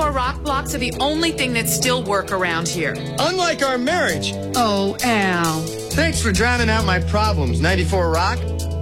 94 Rock blocks are the only thing that still work around here. Unlike our marriage. Oh, Al. Thanks for drowning out my problems, 94 Rock.